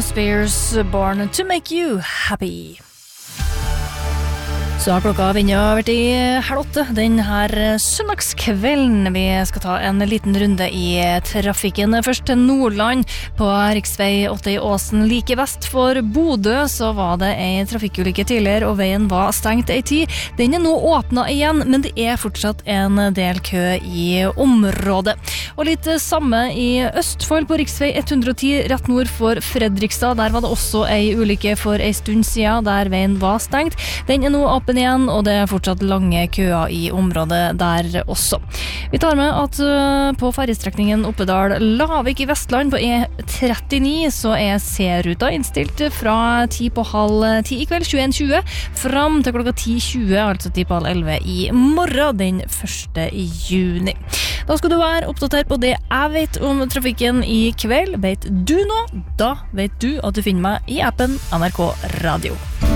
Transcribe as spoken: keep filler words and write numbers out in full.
Spears, Born to Make You Happy. Så har klokka vinner vært i halv åtte den her søndagskvelden. Vi skal ta en liten runde i trafikken. Først til Nordland på riksvei åtte i Åsen. Like vest for Bodø så var det en trafikkulykke tidligere, og veien var stengt ei tid. Den er nå åpnet igjen, men det er fortsatt en del kø i området. Og litt samme i Østfold på riksvei ett hundre og ti rett nord for Fredrikstad. Der var det også ei ulykke for ei stund siden, der veien var stengt. Den er nå åpen igjen, og det er fortsatt lange køer i området der også. Vi tar med at på ferjestrekningen Oppedal-Lavik i Vestland på E trettini så er C-ruta innstilt fra ti på halv ti i kveld, tjueen tjue, fram til klokka ti tjue, altså ti på halv elleve i morgen den første juni. Da skal du være oppdatert på det jeg vet om trafikken i kveld. Vet du nå? Da vet du at du finner meg i appen N R K Radio.